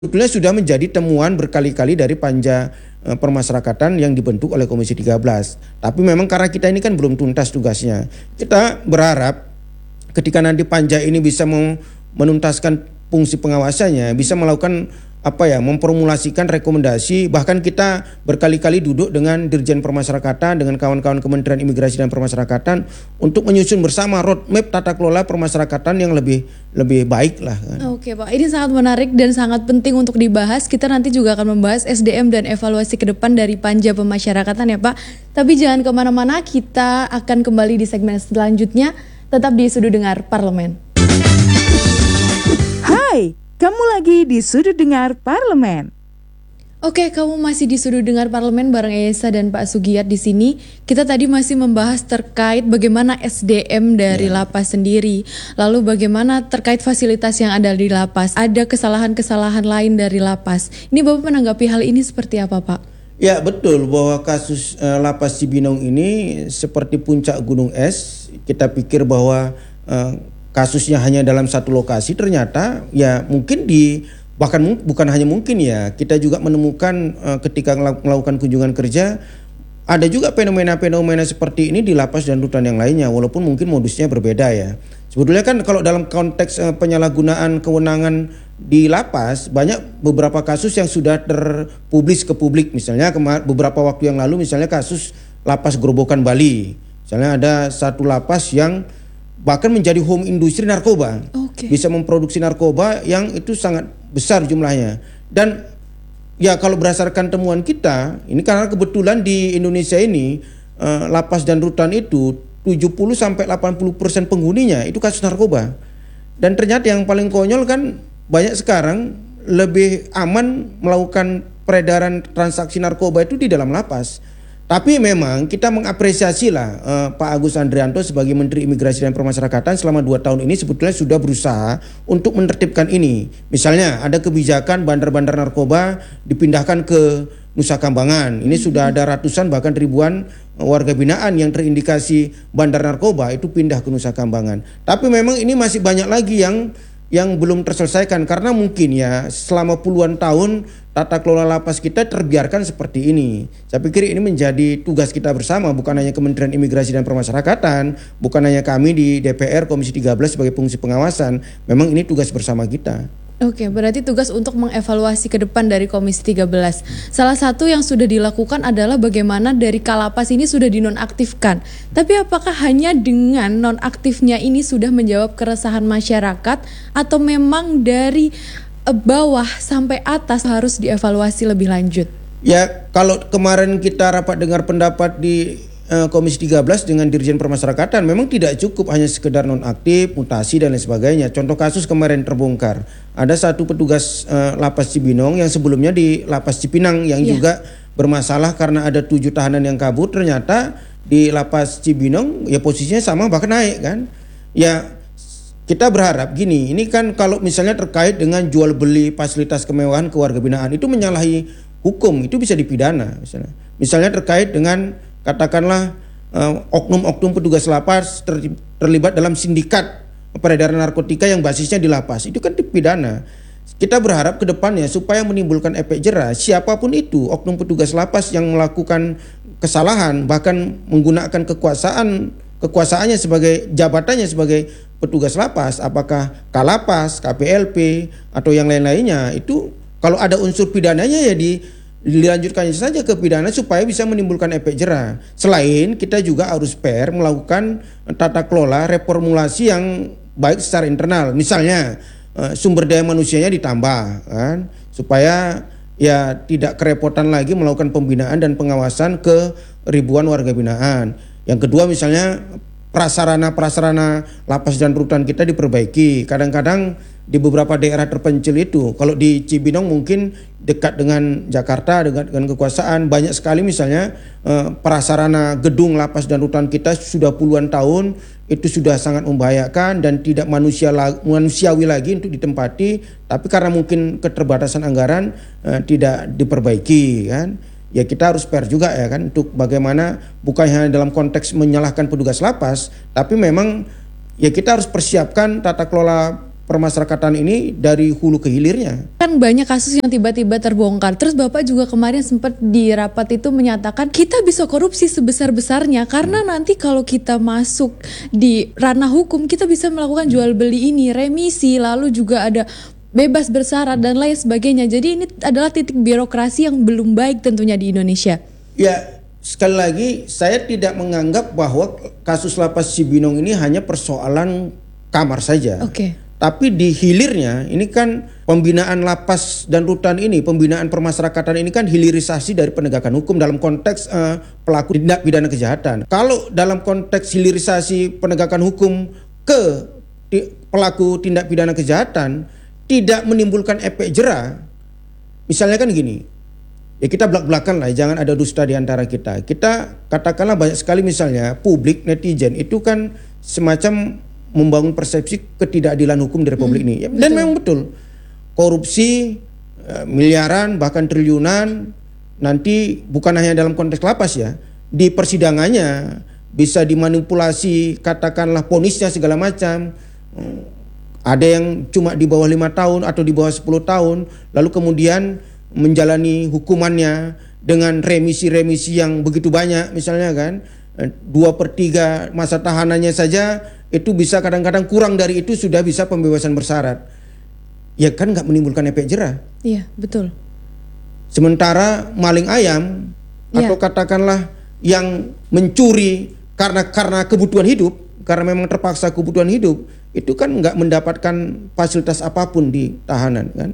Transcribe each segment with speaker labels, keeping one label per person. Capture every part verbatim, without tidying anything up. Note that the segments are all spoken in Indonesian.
Speaker 1: Sebetulnya sudah menjadi temuan berkali-kali dari panja eh, permasyarakatan yang dibentuk oleh Komisi tiga belas. Tapi memang karena kita ini kan belum tuntas tugasnya. Kita berharap ketika nanti panja ini bisa menuntaskan fungsi pengawasannya, bisa melakukan apa ya, memformulasikan rekomendasi. Bahkan kita berkali-kali duduk dengan Dirjen Permasyarakatan, dengan kawan-kawan Kementerian Imigrasi dan Permasyarakatan untuk menyusun bersama roadmap tata kelola permasyarakatan yang lebih lebih baik lah kan.
Speaker 2: Oke Pak, ini sangat menarik dan sangat penting untuk dibahas. Kita nanti juga akan membahas S D M dan evaluasi ke depan dari panja pemasyarakatan ya Pak. Tapi jangan kemana-mana, kita akan kembali di segmen selanjutnya. Tetap di Sudut Dengar Parlemen.
Speaker 3: Hai, kamu lagi di Sudut Dengar Parlemen.
Speaker 2: Oke, kamu masih di Sudut Dengar Parlemen bareng Esa dan Pak Sugiyat di sini. Kita tadi masih membahas terkait bagaimana S D M dari yeah. lapas sendiri. Lalu bagaimana terkait fasilitas yang ada di lapas. Ada kesalahan-kesalahan lain dari lapas. Ini Bapak menanggapi hal ini seperti apa Pak?
Speaker 1: Ya betul bahwa kasus uh, lapas Cibinong ini seperti puncak gunung es. Kita pikir bahwa uh, kasusnya hanya dalam satu lokasi, ternyata ya mungkin di bahkan bukan hanya mungkin ya, kita juga menemukan uh, ketika melakukan kunjungan kerja ada juga fenomena-fenomena seperti ini di lapas dan rutan yang lainnya, walaupun mungkin modusnya berbeda ya. Sebetulnya kan kalau dalam konteks uh, penyalahgunaan kewenangan di lapas, banyak beberapa kasus yang sudah terpublis ke publik. Misalnya kemar- beberapa waktu yang lalu misalnya kasus lapas Grobogan Bali. Misalnya ada satu lapas yang bahkan menjadi home industri narkoba.
Speaker 2: Okay.
Speaker 1: Bisa memproduksi narkoba yang itu sangat besar jumlahnya. Dan ya kalau berdasarkan temuan kita, ini karena kebetulan di Indonesia ini eh, lapas dan rutan itu tujuh puluh sampai delapan puluh persen penghuninya itu kasus narkoba. Dan ternyata yang paling konyol kan banyak sekarang lebih aman melakukan peredaran transaksi narkoba itu di dalam lapas. Tapi memang kita mengapresiasi lah eh, Pak Agus Andrianto sebagai Menteri Imigrasi dan Permasyarakatan selama dua tahun ini sebetulnya sudah berusaha untuk menertibkan ini. Misalnya ada kebijakan bandar-bandar narkoba dipindahkan ke Nusa Kambangan. Ini hmm. sudah ada ratusan bahkan ribuan warga binaan yang terindikasi bandar narkoba itu pindah ke Nusa Kambangan. Tapi memang ini masih banyak lagi yang yang belum terselesaikan karena mungkin ya selama puluhan tahun tata kelola lapas kita terbiarkan seperti ini. Saya pikir ini menjadi tugas kita bersama, bukan hanya Kementerian Imigrasi dan Permasyarakatan, bukan hanya kami di D P R Komisi tiga belas sebagai fungsi pengawasan. Memang ini tugas bersama kita.
Speaker 2: Oke, berarti tugas untuk mengevaluasi ke depan dari Komisi tiga belas. Salah satu yang sudah dilakukan adalah bagaimana dari Kalapas ini sudah dinonaktifkan. Tapi apakah hanya dengan nonaktifnya ini sudah menjawab keresahan masyarakat atau memang dari bawah sampai atas harus dievaluasi lebih lanjut?
Speaker 1: Ya, kalau kemarin kita rapat dengar pendapat di Komisi tiga belas dengan Dirjen Permasyarakatan memang tidak cukup hanya sekedar nonaktif, mutasi dan lain sebagainya. Contoh kasus kemarin terbongkar. Ada satu petugas uh, lapas Cibinong yang sebelumnya di lapas Cipinang yang yeah. juga bermasalah karena ada tujuh tahanan yang kabur. Ternyata di lapas Cibinong ya posisinya sama bahkan naik kan. Ya kita berharap gini, ini kan kalau misalnya terkait dengan jual beli fasilitas kemewahan ke warga binaan itu menyalahi hukum, itu bisa dipidana misalnya. Misalnya terkait dengan katakanlah uh, oknum-oknum petugas lapas ter, terlibat dalam sindikat peredaran narkotika yang basisnya di lapas, itu kan dipidana. Kita berharap ke depannya supaya menimbulkan efek jera siapapun itu oknum petugas lapas yang melakukan kesalahan bahkan menggunakan kekuasaan kekuasaannya sebagai jabatannya sebagai petugas lapas, apakah Kalapas, K P L P atau yang lain-lainnya, itu kalau ada unsur pidananya ya di dilanjutkan saja ke pidana supaya bisa menimbulkan efek jera. Selain kita juga harus fair melakukan tata kelola reformulasi yang baik secara internal. Misalnya sumber daya manusianya ditambah kan, supaya ya tidak kerepotan lagi melakukan pembinaan dan pengawasan ke ribuan warga binaan. Yang kedua misalnya prasarana-prasarana lapas dan rutan kita diperbaiki. Kadang-kadang di beberapa daerah terpencil itu, kalau di Cibinong mungkin dekat dengan Jakarta, dengan, dengan kekuasaan, banyak sekali misalnya eh, prasarana gedung lapas dan rutan kita sudah puluhan tahun itu sudah sangat membahayakan dan tidak manusia manusiawi lagi untuk ditempati, tapi karena mungkin keterbatasan anggaran eh, tidak diperbaiki kan. Ya kita harus fair juga ya kan untuk bagaimana bukan hanya dalam konteks menyalahkan petugas lapas, tapi memang ya kita harus persiapkan tata kelola permasyarakatan ini dari hulu ke hilirnya.
Speaker 2: Kan banyak kasus yang tiba-tiba terbongkar. Terus Bapak juga kemarin sempat di rapat itu menyatakan kita bisa korupsi sebesar-besarnya karena nanti kalau kita masuk di ranah hukum kita bisa melakukan jual beli ini, remisi, lalu juga ada bebas bersyarat dan lain sebagainya. Jadi ini adalah titik birokrasi yang belum baik tentunya di Indonesia.
Speaker 1: Ya, sekali lagi saya tidak menganggap bahwa kasus Lapas Cibinong ini hanya persoalan kamar saja.
Speaker 2: Oke. Okay.
Speaker 1: Tapi di hilirnya ini kan pembinaan lapas dan rutan ini, pembinaan permasyarakatan ini kan hilirisasi dari penegakan hukum dalam konteks uh, pelaku tindak pidana kejahatan. Kalau dalam konteks hilirisasi penegakan hukum ke di, pelaku tindak pidana kejahatan tidak menimbulkan efek jera, misalnya kan gini, ya kita belak-belakan lah, jangan ada dusta di antara kita. Kita katakanlah banyak sekali misalnya publik, netizen itu kan semacam membangun persepsi ketidakadilan hukum di Republik hmm, ini. Dan betul. Memang betul. Korupsi miliaran bahkan triliunan nanti bukan hanya dalam konteks lapas ya, di persidangannya bisa dimanipulasi, katakanlah vonisnya segala macam. Ada yang cuma di bawah lima tahun atau di bawah sepuluh tahun, lalu kemudian menjalani hukumannya dengan remisi-remisi yang begitu banyak misalnya kan, dua per tiga masa tahanannya saja itu bisa kadang-kadang kurang dari itu sudah bisa pembebasan bersyarat. Ya kan nggak menimbulkan efek jera.
Speaker 2: Iya betul.
Speaker 1: Sementara maling ayam ya, atau katakanlah yang mencuri karena karena kebutuhan hidup, karena memang terpaksa kebutuhan hidup, itu kan nggak mendapatkan fasilitas apapun di tahanan kan.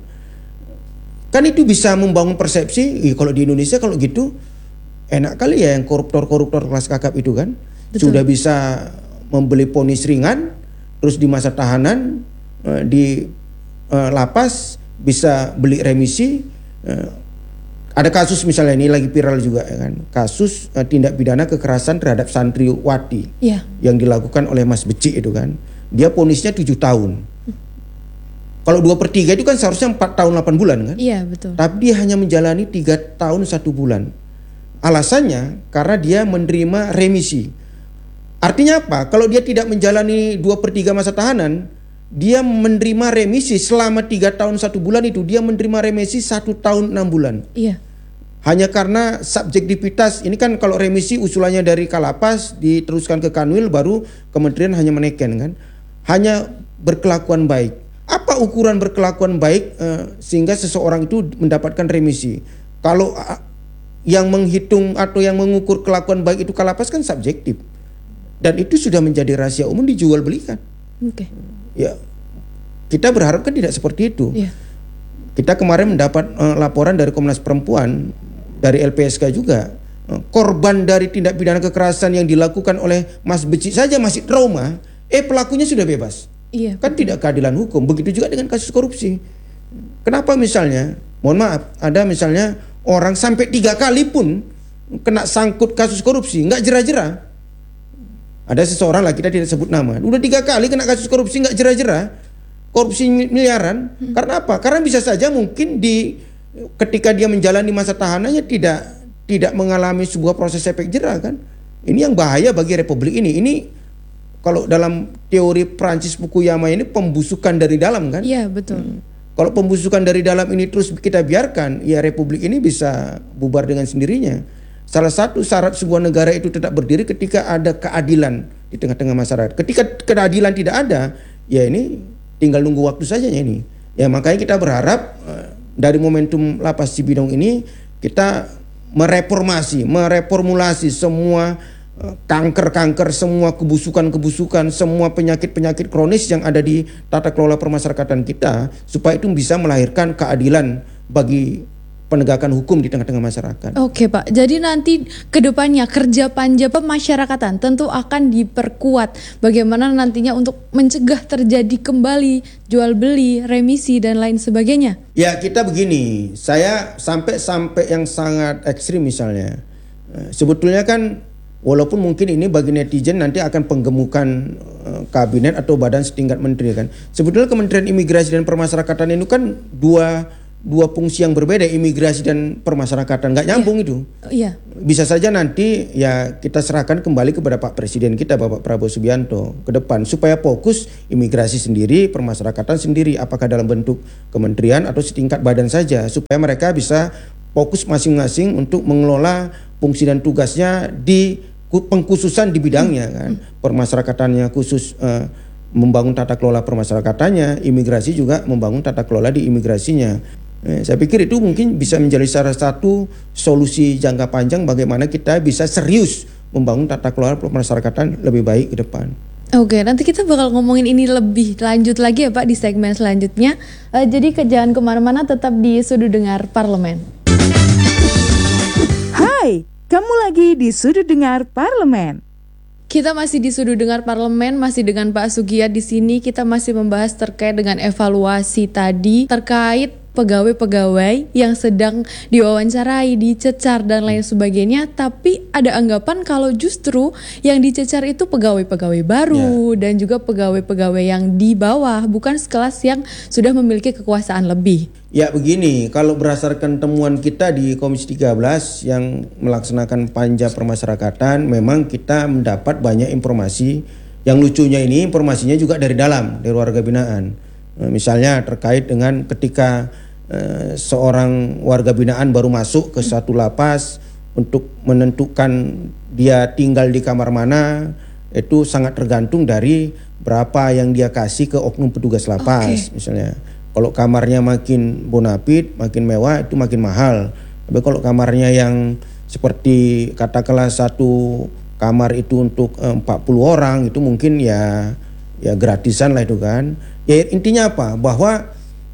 Speaker 1: Kan itu bisa membangun persepsi, ih, kalau di Indonesia kalau gitu enak kali ya yang koruptor-koruptor kelas kakap itu kan. Betul. Sudah bisa membeli vonis ringan, terus di masa tahanan di uh, lapas bisa beli remisi. Uh, ada kasus misalnya ini lagi viral juga ya kan, kasus uh, tindak pidana kekerasan terhadap santriwati yeah, yang dilakukan oleh Mas Becik itu kan, dia vonisnya tujuh tahun. Hmm. Kalau dua per tiga itu kan seharusnya empat tahun delapan bulan kan?
Speaker 2: Iya yeah, betul.
Speaker 1: Tapi dia hanya menjalani tiga tahun satu bulan. Alasannya karena dia menerima remisi. Artinya apa? Kalau dia tidak menjalani dua per tiga masa tahanan, dia menerima remisi selama tiga tahun satu bulan itu, dia menerima remisi satu tahun enam bulan.
Speaker 2: Iya.
Speaker 1: Hanya karena subjektivitas, ini kan kalau remisi usulannya dari Kalapas diteruskan ke Kanwil, baru kementerian hanya meneken kan. Hanya berkelakuan baik. Apa ukuran berkelakuan baik uh, sehingga seseorang itu mendapatkan remisi? Kalau uh, yang menghitung atau yang mengukur kelakuan baik itu Kalapas kan subjektif. Dan itu sudah menjadi rahasia umum dijual belikan. Oke. Okay. Ya, kita berharap kan tidak seperti itu. Yeah. Kita kemarin mendapat uh, laporan dari Komnas Perempuan, dari L P S K juga, uh, korban dari tindak pidana kekerasan yang dilakukan oleh Mas Becik saja masih trauma, eh pelakunya sudah bebas. Iya. Yeah, kan betul. Tidak keadilan hukum. Begitu juga dengan kasus korupsi. Kenapa misalnya, mohon maaf, ada misalnya orang sampai tiga kali pun kena sangkut kasus korupsi, nggak jera-jera. Ada seseorang lah, kita tidak sebut nama, udah tiga kali kena kasus korupsi nggak jera-jera, korupsi miliaran. Hmm. Karena apa? Karena bisa saja mungkin di ketika dia menjalani masa tahanannya tidak tidak mengalami sebuah proses efek jera kan. Ini yang bahaya bagi Republik ini. Ini kalau dalam teori Prancis Fukuyama ini pembusukan dari dalam kan? Iya betul. Hmm. Kalau pembusukan dari dalam ini terus kita biarkan, ya Republik ini bisa bubar dengan sendirinya. Salah satu syarat sebuah negara itu tetap berdiri ketika ada keadilan di tengah-tengah masyarakat. Ketika keadilan tidak ada, ya ini tinggal nunggu waktu saja ya ini. Ya makanya kita berharap uh, dari momentum Lapas Cibinong ini kita mereformasi, mereformulasi semua uh, kanker-kanker, semua kebusukan-kebusukan, semua penyakit-penyakit kronis yang ada di tata kelola permasyarakatan kita, supaya itu bisa melahirkan keadilan bagi penegakan hukum di tengah-tengah masyarakat.
Speaker 2: Oke Pak, jadi nanti kedepannya kerja panja pemasyarakatan tentu akan diperkuat. Bagaimana nantinya untuk mencegah terjadi kembali jual beli, remisi dan lain sebagainya?
Speaker 1: Ya kita begini, saya sampai-sampai yang sangat ekstrim misalnya. Sebetulnya kan walaupun mungkin ini bagi netizen nanti akan penggemukan kabinet atau badan setingkat menteri kan. Sebetulnya Kementerian Imigrasi dan Permasyarakatan itu kan dua dua fungsi yang berbeda, imigrasi dan permasyarakatan, nggak nyambung. Iya. Itu.
Speaker 2: Iya.
Speaker 1: Bisa saja nanti ya kita serahkan kembali kepada Pak Presiden kita, Bapak Prabowo Subianto, ke depan supaya fokus imigrasi sendiri, permasyarakatan sendiri, apakah dalam bentuk kementerian atau setingkat badan saja, supaya mereka bisa fokus masing-masing untuk mengelola fungsi dan tugasnya di pengkhususan di bidangnya kan. Permasyarakatannya khusus uh, membangun tata kelola permasyarakatannya, imigrasi juga membangun tata kelola di imigrasinya. Eh, saya pikir itu mungkin bisa menjadi salah satu solusi jangka panjang bagaimana kita bisa serius membangun tata kelola permasyarakatan lebih baik ke depan.
Speaker 2: Oke, nanti kita bakal ngomongin ini lebih lanjut lagi ya Pak di segmen selanjutnya. Uh, jadi ke jangan kemana-mana, tetap di Sudut Dengar Parlemen.
Speaker 3: Hai, kamu lagi di Sudut Dengar Parlemen.
Speaker 2: Kita masih di Sudut Dengar Parlemen, masih dengan Pak Sugiyat di sini. Kita masih membahas terkait dengan evaluasi tadi, terkait pegawai-pegawai yang sedang diwawancarai, dicecar dan lain sebagainya, tapi ada anggapan kalau justru yang dicecar itu pegawai-pegawai baru ya, dan juga pegawai-pegawai yang di bawah, bukan sekelas yang sudah memiliki kekuasaan lebih.
Speaker 1: Ya begini, kalau berdasarkan temuan kita di Komisi tiga belas yang melaksanakan panja permasyarakatan, memang kita mendapat banyak informasi. Yang lucunya ini informasinya juga dari dalam, dari warga binaan. Misalnya terkait dengan ketika Uh, seorang warga binaan baru masuk ke satu lapas, untuk menentukan dia tinggal di kamar mana itu sangat tergantung dari berapa yang dia kasih ke oknum petugas lapas. Okay. Misalnya kalau kamarnya makin bonafit, makin mewah, itu makin mahal. Tapi kalau kamarnya yang seperti katakanlah satu kamar itu untuk uh, empat puluh orang, itu mungkin ya ya gratisan lah itu kan. Ya intinya apa? Bahwa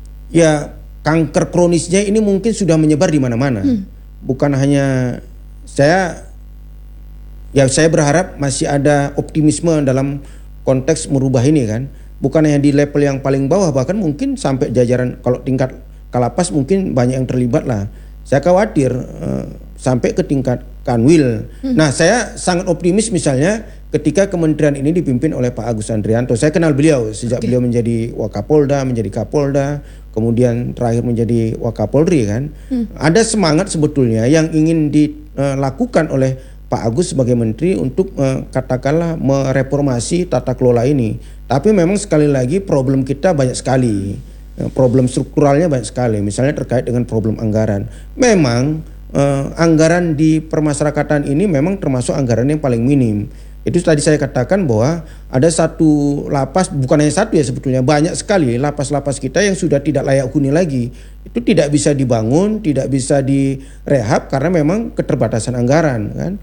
Speaker 1: ya kanker kronisnya ini mungkin sudah menyebar di mana-mana. Hmm. Bukan hanya saya, ya saya berharap masih ada optimisme dalam konteks merubah ini kan. Bukan hanya di level yang paling bawah, bahkan mungkin sampai jajaran kalau tingkat kalapas mungkin banyak yang terlibat lah. Saya khawatir uh, sampai ke tingkat kanwil. Hmm. Nah, saya sangat optimis misalnya ketika kementerian ini dipimpin oleh Pak Agus Andrianto. Saya kenal beliau sejak okay. beliau menjadi Wakapolda, menjadi Kapolda, kemudian terakhir menjadi Wakapolri kan. Hmm. Ada semangat sebetulnya yang ingin dilakukan oleh Pak Agus sebagai menteri untuk uh, katakanlah mereformasi tata kelola ini. Tapi memang sekali lagi problem kita banyak sekali. Uh, problem strukturalnya banyak sekali. Misalnya terkait dengan problem anggaran. Memang uh, anggaran di permasyarakatan ini memang termasuk anggaran yang paling minim. Itu tadi saya katakan bahwa ada satu lapas, bukan hanya satu ya sebetulnya, banyak sekali lapas-lapas kita yang sudah tidak layak huni lagi. Itu tidak bisa dibangun, tidak bisa direhab karena memang keterbatasan anggaran kan.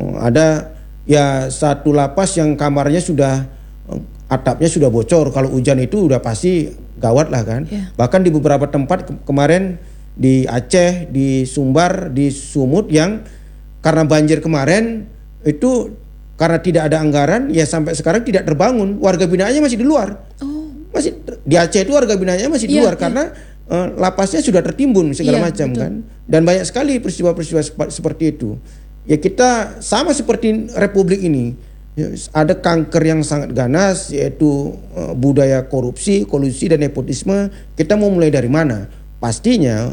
Speaker 1: Ada ya satu lapas yang kamarnya sudah, atapnya sudah bocor, kalau hujan itu udah pasti gawat lah kan. Yeah. Bahkan di beberapa tempat ke- kemarin di Aceh, di Sumbar, di Sumut yang karena banjir kemarin itu karena tidak ada anggaran, ya sampai sekarang tidak terbangun. Warga binaannya masih di luar. Oh. Masih di Aceh itu warga binaannya masih di yeah, luar yeah. karena uh, lapasnya sudah tertimbun segala yeah, macam betul. Kan. Dan banyak sekali peristiwa-peristiwa sep- seperti itu. Ya kita sama seperti Republik ini. Ya, ada kanker yang sangat ganas, yaitu uh, budaya korupsi, kolusi dan nepotisme. Kita mau mulai dari mana? Pastinya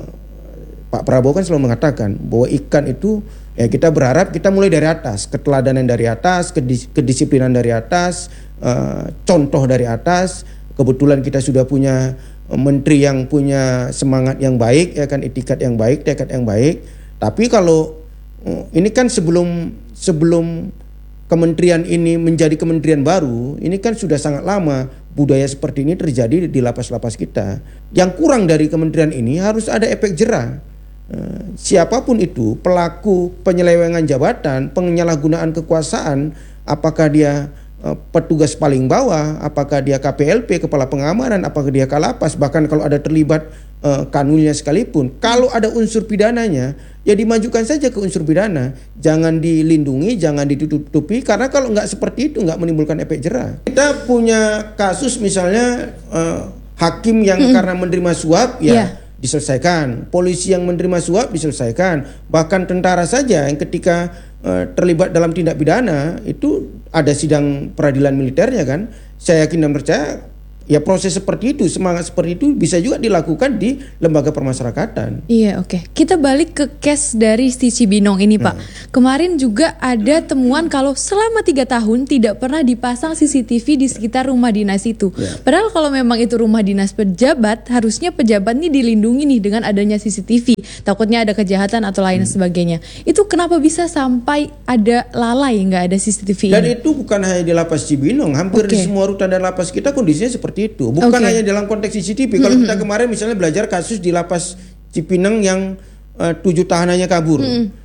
Speaker 1: Pak Prabowo kan selalu mengatakan bahwa ikan itu, ya kita berharap kita mulai dari atas, keteladanan dari atas, kedis- kedisiplinan dari atas, uh, contoh dari atas. Kebetulan kita sudah punya uh, menteri yang punya semangat yang baik, ya kan, etikat yang baik, tekad yang baik. Tapi kalau uh, ini kan sebelum sebelum kementerian ini menjadi kementerian baru, ini kan sudah sangat lama budaya seperti ini terjadi di lapas-lapas kita. Yang kurang dari kementerian ini harus ada efek jera. Uh, siapapun itu pelaku penyelewengan jabatan, penyalahgunaan kekuasaan, apakah dia uh, petugas paling bawah, apakah dia K P L P, kepala pengamanan, apakah dia kalapas, bahkan kalau ada terlibat uh, kanwilnya sekalipun, kalau ada unsur pidananya, ya dimajukan saja ke unsur pidana, jangan dilindungi, jangan ditutupi, karena kalau nggak seperti itu nggak menimbulkan efek jera. Kita punya kasus misalnya uh, hakim yang mm-hmm. karena menerima suap, ya. Yeah. diselesaikan, polisi yang menerima suap diselesaikan, bahkan tentara saja yang ketika uh, terlibat dalam tindak pidana itu ada sidang peradilan militernya kan. Saya yakin dan percaya ya proses seperti itu, semangat seperti itu bisa juga dilakukan di lembaga permasyarakatan.
Speaker 2: Iya, oke. Kita balik ke case dari si Cibinong ini, Pak.
Speaker 1: Nah.
Speaker 2: Kemarin juga ada temuan kalau selama tiga tahun tidak pernah dipasang C C T V di sekitar rumah dinas itu.
Speaker 1: Ya.
Speaker 2: Padahal kalau memang itu rumah dinas pejabat, harusnya pejabat ini dilindungi nih dengan adanya C C T V. Takutnya ada kejahatan atau lain
Speaker 1: Hmm.
Speaker 2: sebagainya. Itu kenapa bisa sampai ada lalai nggak ada C C T V
Speaker 1: Dan
Speaker 2: ini?
Speaker 1: itu bukan hanya di lapas Cibinong, hampir di
Speaker 2: Oke.
Speaker 1: semua rutan dan lapas kita kondisinya seperti itu. Bukan
Speaker 2: Oke.
Speaker 1: hanya dalam konteks C C T V. Kalau kita kemarin misalnya belajar kasus di lapas Cipinang yang uh, tujuh tahanannya kabur.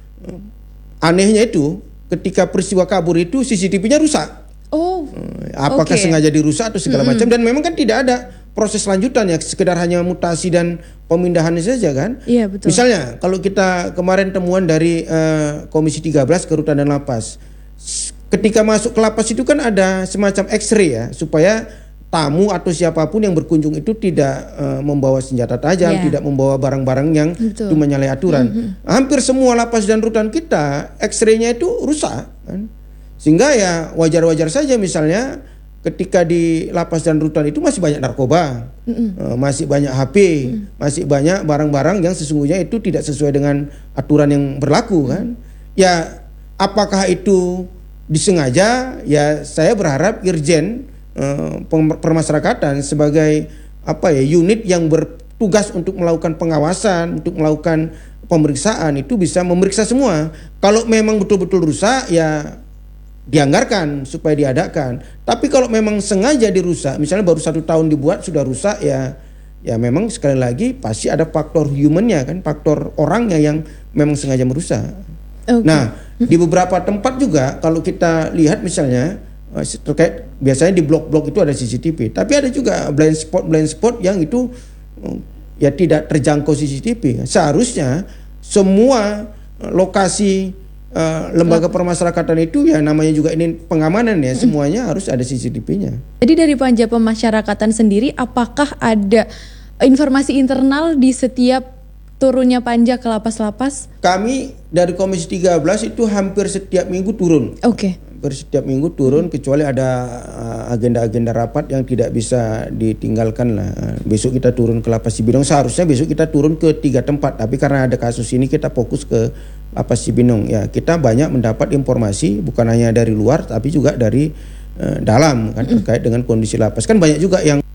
Speaker 1: Anehnya itu ketika peristiwa kabur itu C C T V-nya rusak.
Speaker 2: Oh,
Speaker 1: Apakah
Speaker 2: Oke.
Speaker 1: sengaja dirusak atau segala macam, dan memang kan tidak ada proses lanjutan ya, sekedar hanya mutasi dan pemindahannya saja kan.
Speaker 2: Iya, betul.
Speaker 1: Misalnya kalau kita kemarin temuan dari uh, Komisi tiga belas ke rutan dan lapas, S- ketika masuk ke lapas itu kan ada semacam X-ray ya, supaya tamu atau siapapun yang berkunjung itu tidak uh, membawa senjata tajam,
Speaker 2: Iya.
Speaker 1: tidak membawa barang-barang yang
Speaker 2: Betul.
Speaker 1: itu menyalahi aturan. Hampir semua lapas dan rutan kita X-ray-nya itu rusak kan. Sehingga ya wajar-wajar saja misalnya ketika di lapas dan rutan itu masih banyak narkoba, eh, masih banyak H P, masih banyak barang-barang yang sesungguhnya itu tidak sesuai dengan aturan yang berlaku kan. Ya apakah itu disengaja? Ya saya berharap Irjen eh, pem- permasyarakatan sebagai apa ya unit yang bertugas untuk melakukan pengawasan, untuk melakukan pemeriksaan itu bisa memeriksa semua. Kalau memang betul-betul rusak ya dianggarkan supaya diadakan. Tapi kalau memang sengaja dirusak, misalnya baru satu tahun dibuat sudah rusak, ya ya memang sekali lagi pasti ada faktor humannya kan, faktor orangnya yang memang sengaja merusak.
Speaker 2: Oke.
Speaker 1: Nah di beberapa tempat juga kalau kita lihat misalnya eh, terkait biasanya di blok-blok itu ada C C T V, tapi ada juga blind spot blind spot yang itu eh, ya tidak terjangkau C C T V. Seharusnya semua eh, lokasi Uh, lembaga permasyarakatan itu ya namanya juga ini pengamanan ya, semuanya harus ada C C T V-nya.
Speaker 2: Jadi dari panja pemasyarakatan sendiri, apakah ada informasi internal di setiap turunnya panja ke lapas-lapas?
Speaker 1: Kami dari Komisi tiga belas itu hampir setiap minggu turun.
Speaker 2: Oke.
Speaker 1: Hampir setiap minggu turun, kecuali ada uh, agenda-agenda rapat yang tidak bisa ditinggalkan lah. Besok kita turun ke lapas Cibinong, seharusnya besok kita turun ke tiga tempat, tapi karena ada kasus ini kita fokus ke lapas Cibinong. Ya, kita banyak mendapat informasi bukan hanya dari luar tapi juga dari uh, dalam kan, terkait dengan kondisi lapas. Kan banyak juga yang